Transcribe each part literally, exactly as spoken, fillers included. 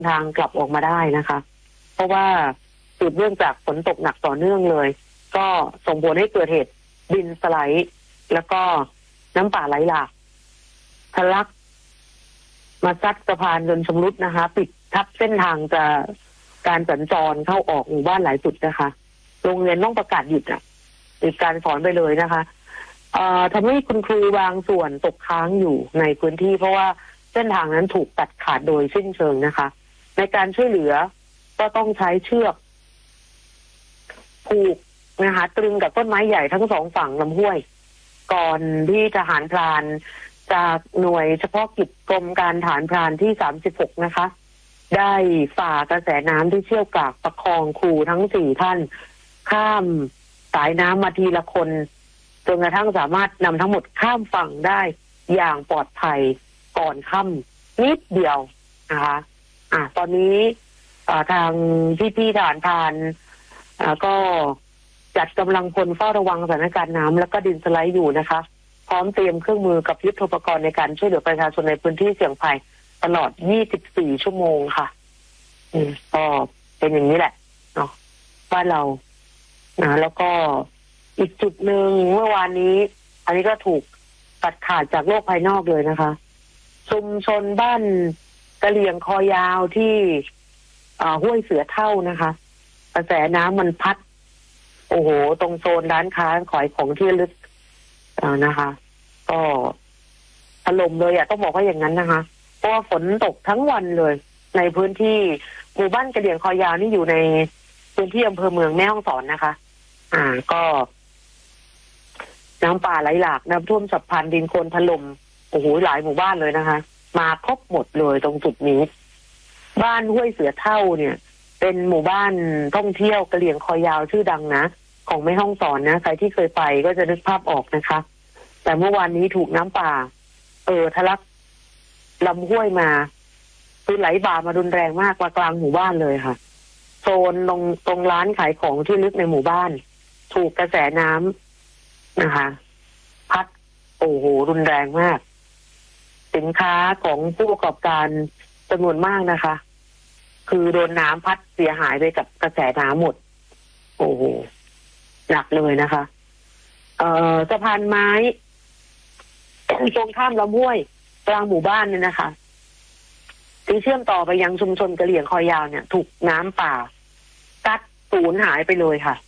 ทางกลับออกมาได้นะคะเพราะว่าสืบเนื่องจากฝนตกหนักต่อเนื่องเลยก็ส่งผลให้เกิดเหตุดินสไลด์แล้วก็น้ำป่าไหลหลากทะลักมาซัดสะพานจนชำรุดนะคะปิดทับเส้นทางจะการสัญจรเข้าออกหมู่บ้านหลายจุดนะคะโรงเรียนต้องประกาศหยุดอ่ะหยุดการสอนไปเลยนะคะเอ่อทำให้คุณครูบางส่วนตกค้างอยู่ในพื้นที่เพราะว่าเส้นทางนั้นถูกตัดขาดโดยสิ้นเชิงนะคะในการช่วยเหลือก็ต้องใช้เชือกผูกนะคะตรึงกับต้นไม้ใหญ่ทั้งสองฝั่งลำห้วยก่อนที่ทหารพรานจากหน่วยเฉพาะกิจกรมการทหารพรานที่สามสิบหกนะคะได้ฝ่ากระแสน้ำที่เชี่ยวกรากประคองครูทั้งสี่ท่านข้ามสายน้ำมาทีละคนจนกระทั่งสามารถนำทั้งหมดข้ามฝั่งได้อย่างปลอดภัยก่อนค่ำนิดเดียวนะคะอ่ะตอนนี้ทางพี่ๆทหารพรานก็จัดกำลังพลเฝ้าระวังสถานการณ์น้ำแล้วก็ดินสไลด์อยู่นะคะพร้อมเตรียมเครื่องมือกับยุทโธปกรณ์ในการช่วยเหลือประชาชนในพื้นที่เสี่ยงภัยตลอดยี่สิบสี่ชั่วโมงค่ะอืมก็เป็นอย่างนี้แหละเนาะบ้านเรานะแล้วก็อีกจุดหนึ่งเมื่อวานนี้อันนี้ก็ถูกตัดขาดจากโลกภายนอกเลยนะคะชุมชนบ้านกะเหลี่ยงคอยาวที่ห้วยเสือเท่านะคะกระแสน้ำมันพัดโอ้โหตรงโซนร้านค้าขายของที่ลึกนะคะก็ถล่มเลยอ่ะต้องบอกว่าอย่างนั้นนะคะเพราะว่าฝนตกทั้งวันเลยในพื้นที่หมู่บ้านกะเหลี่ยงคอยาวนี่อยู่ในพื้นที่อำเภอเมืองแม่ฮ่องสอนนะคะอ่าก็น้ำป่าไหลหลากน้ำท่วมฉับพลันดินโคลนถล่มโอ้โหหลายหมู่บ้านเลยนะคะมาครบหมดเลยตรงจุดนี้บ้านห้วยเสือเท่าเนี่ยเป็นหมู่บ้านท่องเที่ยวกะเหลี่ยงคอยาวชื่อดังนะของแม่ฮ่องสอนนะใครที่เคยไปก็จะนึกภาพออกนะคะแต่เมื่อวานนี้ถูกน้ำป่าเออทะลักลำห้วยมาคือไหลบ่ามารุนแรงมากมากลางหมู่บ้านเลยค่ะโซนตรงตรงร้านขายของที่ลึกในหมู่บ้านถูกกระแสน้ำนะคะพัดโอ้โหรุนแรงมากสินค้าของผู้ประกอบการจำนวนมากนะคะคือโดนน้ำพัดเสียหายไปกับกระแสน้ำหมดโอ้โหหนักเลยนะคะเอ่อสะพานไม้ตรงข้ามลำห้วยกลางหมู่บ้านเนี่ยนะคะที่เชื่อมต่อไปยังชุมชนกะเหลี่ยงคอยาวเนี่ยถูกน้ำป่ากัดสูญหายไปเลยค่ะ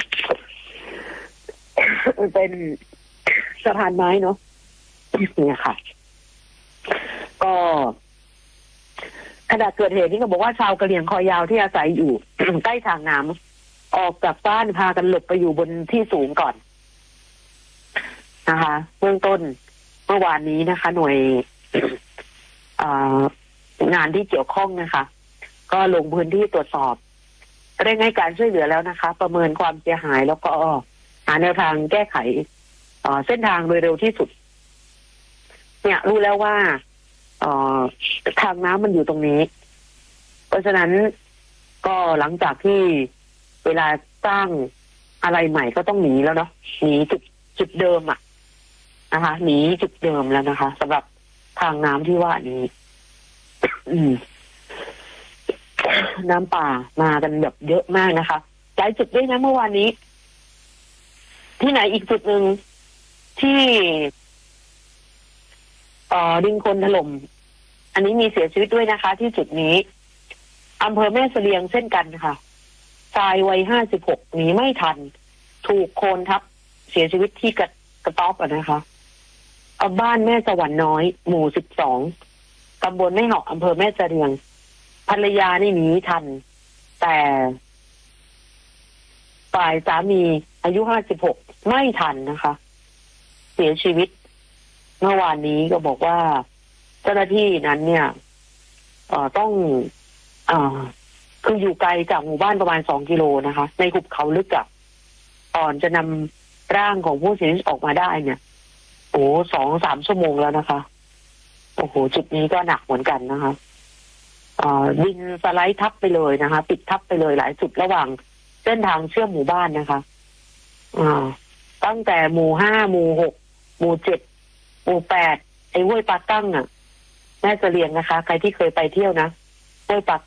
เป็นสะพานไม้เนาะเนี่ยค่ะก็ขณะเกิดเหตุนี่ก็บอกว่าชาวกะเหรี่ยงคอยาวที่อาศัยอยู่ ใกล้ทางน้ำออกจากบ้านพากันหลบไปอยู่บนที่สูงก่อนนะคะเบื้องต้นเมื่อวานนี้นะคะ หน่วยงานที่เกี่ยวข้องนะคะก็ลงพื้นที่ตรวจสอบเร่งให้การช่วยเหลือแล้วนะคะประเมินความเสียหายแล้วก็หาแนวทางแก้ไขเส้นทางโดยเร็วที่สุดเนี่ยรู้แล้วว่าทางน้ำมันอยู่ตรงนี้เพราะฉะนั้นก็หลังจากที่เวลาสร้างอะไรใหม่ก็ต้องหนีแล้วเนาะหนีจุดจุดเดิมอ่ะนะคะหนีจุดเดิมแล้วนะคะสำหรับทางน้ำที่ว่านี้ น้ำป่ามากันแบบเยอะมากนะคะหลายจุดด้วยนะเมื่อวานนี้ที่ไหนอีกจุดหนึ่งที่เอ่อดินโคลนถล่มอันนี้มีเสียชีวิตด้วยนะคะที่จุดนี้อำเภอแม่เสลียงเช่นกันค่ะชายวัยห้าสิบหกหนีไม่ทันถูกโคลนทับเสียชีวิตที่กระกระต๊อบอ่ะนะคะเอาบ้านแม่สวรรค์น้อยหมู่สิบสองตำบลแม่เหาะอำเภอแม่เสลียงภรรยานี่หนีทันแต่ฝ่ายสามีอายุห้าสิบหกไม่ทันนะคะเสียชีวิตเมื่อวานนี้ก็บอกว่าเจ้าหน้าที่นั้นเนี่ยเอ่อต้องเอ่อคืออยู่ไกลจากหมู่บ้านประมาณสองกิโลนะคะในหุบเขาลึกอะก่อนจะนำร่างของผู้เสียชีวิตออกมาได้เนี่ยโอ้สองสามชั่วโมงแล้วนะคะโอ้โหจุดนี้ก็หนักเหมือนกันนะคะเอ่อดินสไลด์ทับไปเลยนะคะปิดทับไปเลยหลายจุดระหว่างเส้นทางเชื่อมหมู่บ้านนะคะอ่าตั้งแต่หมู่ห้าหมู่หกหมู่เจ็ดหมู่แปดไอ้ห้วยปลาตั้งอ่ะแม่เสลียงนะคะใครที่เคยไปเที่ยวนะห้วยปาก